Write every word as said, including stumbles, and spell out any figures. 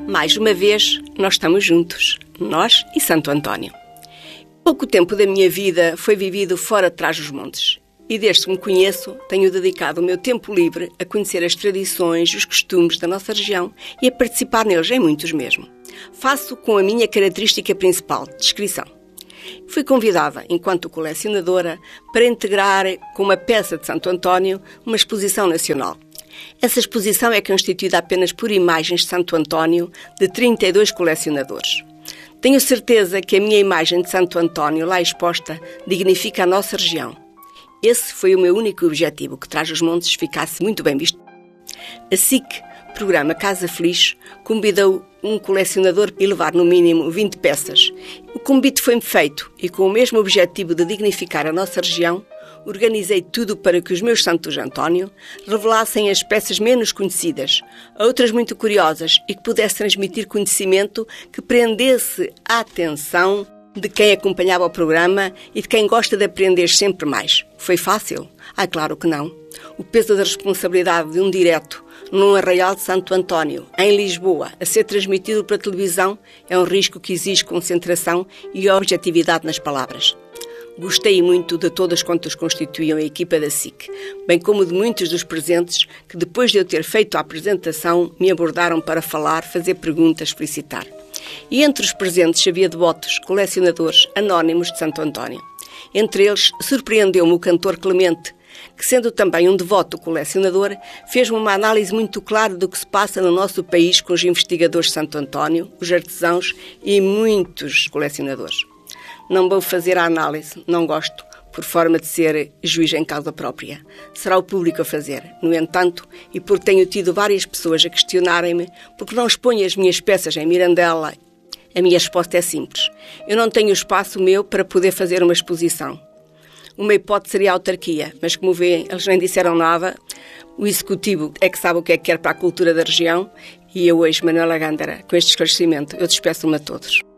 Mais uma vez, nós estamos juntos, nós e Santo António. Pouco tempo da minha vida foi vivido fora de Trás-os-Montes e desde que me conheço tenho dedicado o meu tempo livre a conhecer as tradições e os costumes da nossa região e a participar neles, em muitos mesmo. Faço com a minha característica principal, descrição. Fui convidada, enquanto colecionadora, para integrar com uma peça de Santo António uma exposição nacional. Essa exposição é constituída apenas por imagens de Santo António de trinta e dois colecionadores. Tenho certeza que a minha imagem de Santo António lá exposta dignifica a nossa região. Esse foi o meu único objetivo, que Trás-os-Montes ficasse muito bem visto. A S I C, programa Casa Feliz, convidou um colecionador a levar no mínimo vinte peças. O convite foi-me feito e, com o mesmo objetivo de dignificar a nossa região, organizei tudo para que os meus Santos António revelassem as peças menos conhecidas, outras muito curiosas e que pudesse transmitir conhecimento que prendesse a atenção de quem acompanhava o programa e de quem gosta de aprender sempre mais. Foi fácil? Ah, claro que não. O peso da responsabilidade de um direto num arraial de Santo António, em Lisboa, a ser transmitido pela televisão, é um risco que exige concentração e objetividade nas palavras. Gostei muito de todas quantas constituíam a equipa da S I C, bem como de muitos dos presentes que, depois de eu ter feito a apresentação, me abordaram para falar, fazer perguntas, felicitar. E entre os presentes havia devotos, colecionadores anónimos de Santo António. Entre eles, surpreendeu-me o cantor Clemente, que, sendo também um devoto colecionador, fez-me uma análise muito clara do que se passa no nosso país com os investigadores de Santo António, os artesãos e muitos colecionadores. Não vou fazer a análise, não gosto, por forma de ser juiz em causa própria. Será o público a fazer. No entanto, e porque tenho tido várias pessoas a questionarem-me porque não exponho as minhas peças em Mirandela, a minha resposta é simples. Eu não tenho espaço meu para poder fazer uma exposição. Uma hipótese seria a autarquia, mas como vêem, eles nem disseram nada. O executivo é que sabe o que é que quer para a cultura da região e eu hoje, Manuela Gândara, com este esclarecimento, eu despeço-me a todos.